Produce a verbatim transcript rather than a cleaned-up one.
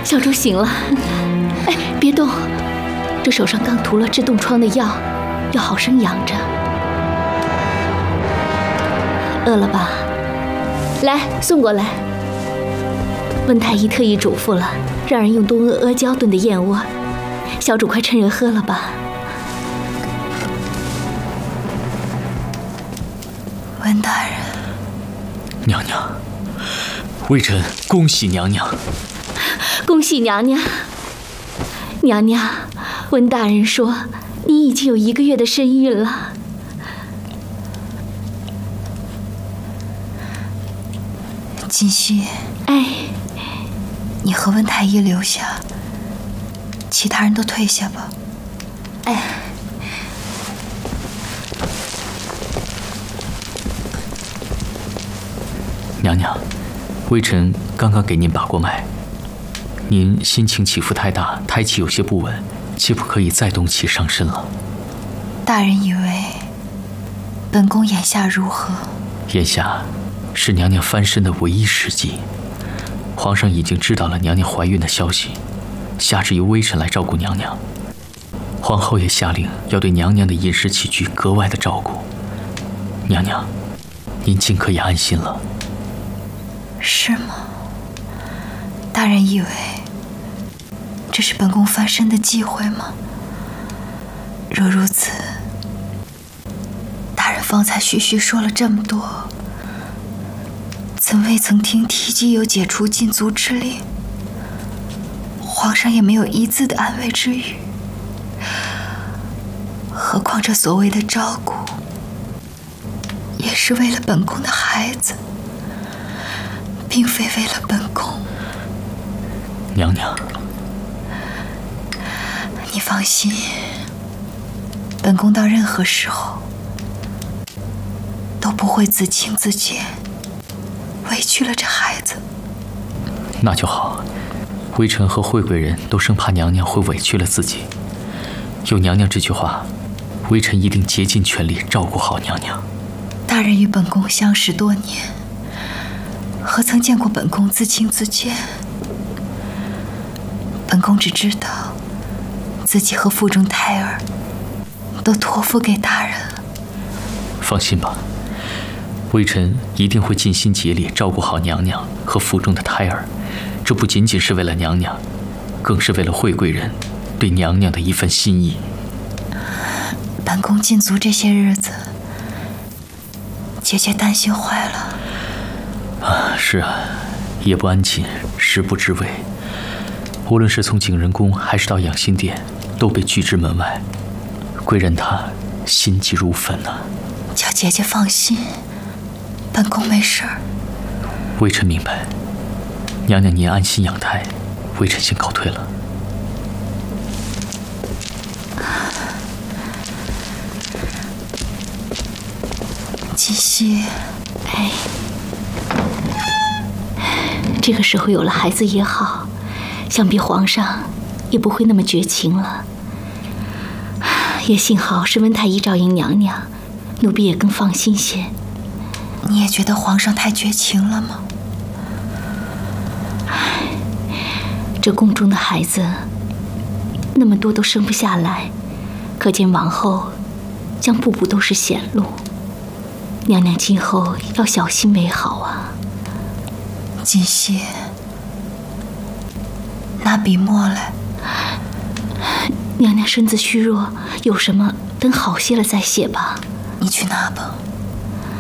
小主醒了，哎，别动，这手上刚涂了治冻疮的药，要好生养着。饿了吧？来，送过来。温太医特意嘱咐了，让人用东阿阿胶炖的燕窝。小主快趁热喝了吧。 温大人， 娘娘，微臣恭喜娘娘。 恭喜娘娘。娘娘，温大人说你已经有一个月的身孕了。 锦溪， 哎， 你和温太医留下，其他人都退下吧。 哎。 娘娘，微臣刚刚给您把过脉，您心情起伏太大，胎气有些不稳，切不可以再动气伤身了。 大人以为本宫眼下如何？ 眼下是娘娘翻身的唯一时机。皇上已经知道了娘娘怀孕的消息，下旨由微臣来照顾娘娘。皇后也下令要对娘娘的饮食起居格外的照顾。娘娘，您尽可以安心了。 是吗？大人以为这是本宫翻身的机会吗？若如此，大人方才徐徐说了这么多，怎未曾听提及有解除禁足之令？皇上也没有一字的安慰之语。何况这所谓的照顾，也是为了本宫的孩子，并非为了本宫。 娘娘， 你放心，本宫到任何时候都不会自轻自贱，委屈了这孩子。 那就好。微臣和惠贵人都生怕娘娘会委屈了自己，有娘娘这句话，微臣一定竭尽全力照顾好娘娘。 大人与本宫相识多年，何曾见过本宫自轻自贱？本宫只知道自己和腹中胎儿都托付给大人了。 放心吧，微臣一定会尽心竭力照顾好娘娘和腹中的胎儿。这不仅仅是为了娘娘，更是为了惠贵人对娘娘的一份心意。 本宫禁足这些日子，姐姐担心坏了。 啊，是啊，夜不安寝，食不知味。无论是从景仁宫还是到养心殿，都被拒之门外。贵人她心急如焚啊。 叫姐姐放心，本宫没事儿。 微臣明白。娘娘您安心养胎，微臣先告退了。 锦溪， 哎，这个时候有了孩子也好，想必皇上也不会那么绝情了。也幸好是温太医照应娘娘，奴婢也更放心些。 你也觉得皇上太绝情了吗？ 这宫中的孩子那么多都生不下来，可见往后将步步都是险路。娘娘今后要小心为好啊。 锦溪，拿笔墨来。 娘娘身子虚弱，有什么等好些了再写吧。 你去拿吧。